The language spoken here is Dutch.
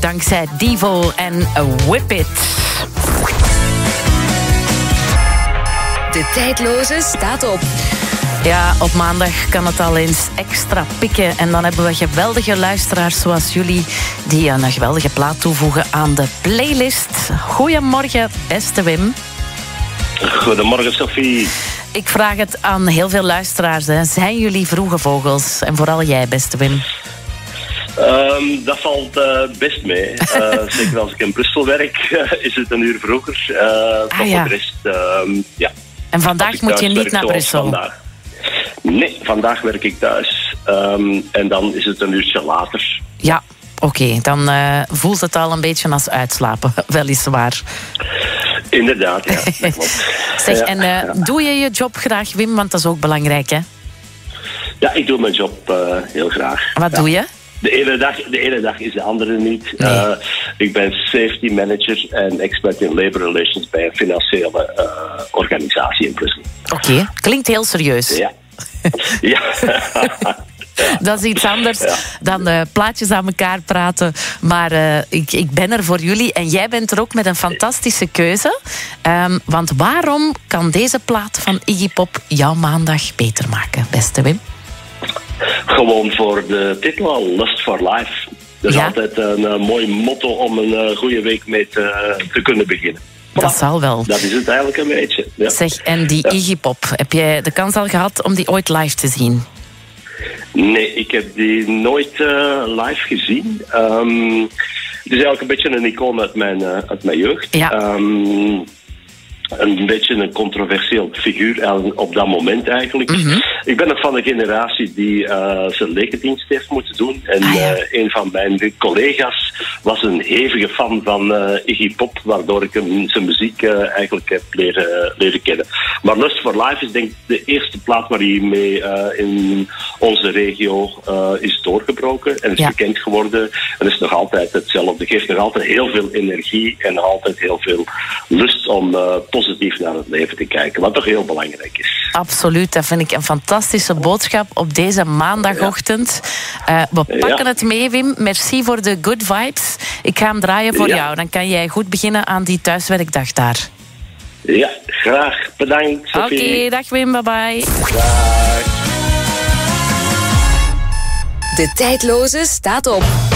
dankzij Devo en Whip It. De tijdloze staat op. Ja, op maandag kan het al eens extra pikken. En dan hebben we geweldige luisteraars zoals jullie die een geweldige plaat toevoegen aan de playlist. Goedemorgen, beste Wim. Goedemorgen, Sophie. Ik vraag het aan heel veel luisteraars. Hè. Zijn jullie vroege vogels? En vooral jij, beste Wim. Dat valt best mee. Zeker als ik in Brussel werk, is het een uur vroeger. Voor de rest, ja. En vandaag moet je niet naar Brussel? Vandaag. Nee, vandaag werk ik thuis. En dan is het een uurtje later. Ja, oké. Dan voelt het al een beetje als uitslapen, weliswaar. Inderdaad, ja. Dat klopt. Zeg, en doe je je job graag, Wim? Want dat is ook belangrijk, hè? Ja, ik doe mijn job heel graag. Wat doe je? De ene dag is de andere niet. Nee. Ik ben safety manager en expert in labor relations bij een financiële organisatie in Brussel. Oké, klinkt heel serieus. Ja. Ja. Dat is iets anders dan plaatjes aan elkaar praten. Maar ik ben er voor jullie. En jij bent er ook met een fantastische keuze. Want waarom kan deze plaat van Iggy Pop jouw maandag beter maken, beste Wim? Gewoon voor de titel al, Lust for Life. Dat is altijd een mooi motto om een goede week mee te kunnen beginnen. Dat zal wel. Dat is het eigenlijk een beetje. Ja. Zeg, en die Iggy Pop, heb jij de kans al gehad om die ooit live te zien? Nee, ik heb die nooit live gezien. Het is eigenlijk een beetje een icoon uit mijn jeugd. Ja. Een beetje een controversieel figuur op dat moment eigenlijk. Mm-hmm. Ik ben nog van de generatie die zijn lekendienst heeft moeten doen. En een van mijn collega's was een hevige fan van Iggy Pop, waardoor ik hem zijn muziek eigenlijk heb leren kennen. Maar Lust for Life is denk ik de eerste plaat waar hij mee in onze regio is doorgebroken en is bekend geworden. En is nog altijd hetzelfde. Geeft nog altijd heel veel energie en nog altijd heel veel lust om positief naar het leven te kijken, wat toch heel belangrijk is. Absoluut, dat vind ik een fantastische boodschap op deze maandagochtend. We pakken het mee, Wim. Merci voor de good vibes. Ik ga hem draaien voor jou. Dan kan jij goed beginnen aan die thuiswerkdag daar. Ja, graag. Bedankt, Sophie. Oké, dag Wim, bye-bye. Dag. De tijdloze staat op.